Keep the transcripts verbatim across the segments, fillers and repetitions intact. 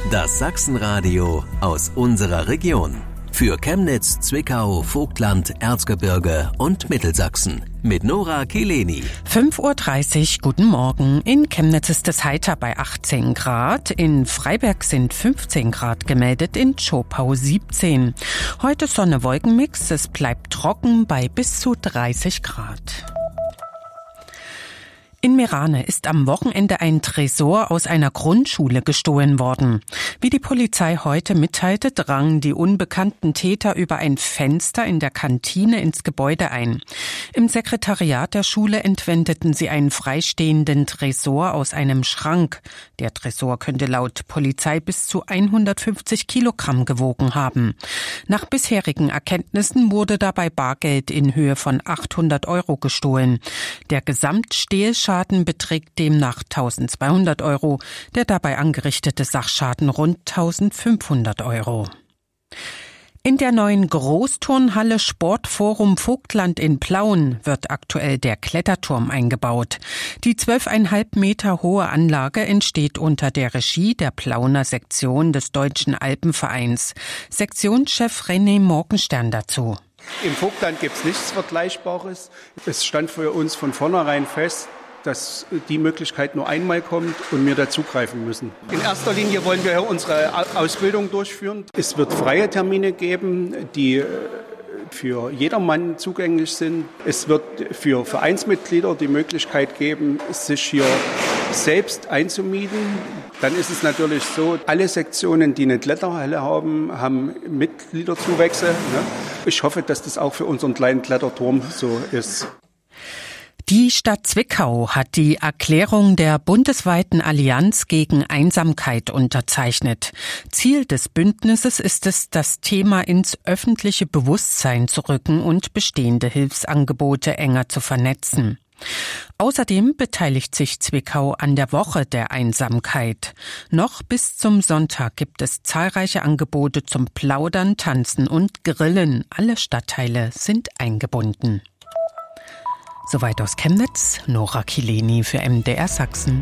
Das Sachsenradio aus unserer Region. Für Chemnitz, Zwickau, Vogtland, Erzgebirge und Mittelsachsen. Mit Nora Kileni. fünf Uhr dreißig, guten Morgen. In Chemnitz ist es heiter bei achtzehn Grad. In Freiberg sind fünfzehn Grad gemeldet, in Zschopau siebzehn. Heute Sonne-Wolkenmix, es bleibt trocken bei bis zu dreißig Grad. In Meerane ist am Wochenende ein Tresor aus einer Grundschule gestohlen worden. Wie die Polizei heute mitteilte, drangen die unbekannten Täter über ein Fenster in der Kantine ins Gebäude ein. Im Sekretariat der Schule entwendeten sie einen freistehenden Tresor aus einem Schrank. Der Tresor könnte laut Polizei bis zu hundertfünfzig Kilogramm gewogen haben. Nach bisherigen Erkenntnissen wurde dabei Bargeld in Höhe von achthundert Euro gestohlen. Der Gesamtstehlschaden Schaden beträgt demnach eintausendzweihundert Euro, der dabei angerichtete Sachschaden rund eintausendfünfhundert Euro. In der neuen Großturnhalle Sportforum Vogtland in Plauen wird aktuell der Kletterturm eingebaut. Die zwölfeinhalb Meter hohe Anlage entsteht unter der Regie der Plauner Sektion des Deutschen Alpenvereins. Sektionschef René Morgenstern dazu. Im Vogtland gibt es nichts Vergleichbares. Es stand für uns von vornherein fest, dass die Möglichkeit nur einmal kommt und wir dazugreifen müssen. In erster Linie wollen wir unsere Ausbildung durchführen. Es wird freie Termine geben, die für jedermann zugänglich sind. Es wird für Vereinsmitglieder die Möglichkeit geben, sich hier selbst einzumieten. Dann ist es natürlich so, alle Sektionen, die eine Kletterhalle haben, haben Mitgliederzuwächse. Ich hoffe, dass das auch für unseren kleinen Kletterturm so ist. Die Stadt Zwickau hat die Erklärung der bundesweiten Allianz gegen Einsamkeit unterzeichnet. Ziel des Bündnisses ist es, das Thema ins öffentliche Bewusstsein zu rücken und bestehende Hilfsangebote enger zu vernetzen. Außerdem beteiligt sich Zwickau an der Woche der Einsamkeit. Noch bis zum Sonntag gibt es zahlreiche Angebote zum Plaudern, Tanzen und Grillen. Alle Stadtteile sind eingebunden. Soweit aus Chemnitz, Nora Kileni für M D R Sachsen.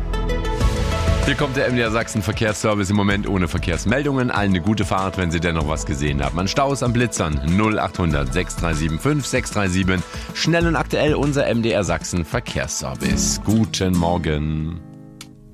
Hier kommt der M D R Sachsen Verkehrsservice, im Moment ohne Verkehrsmeldungen. Allen eine gute Fahrt, wenn Sie dennoch was gesehen haben. An Staus, am Blitzern null achthundert sechs drei sieben fünf sechs drei sieben. Schnell und aktuell unser M D R Sachsen Verkehrsservice. Guten Morgen.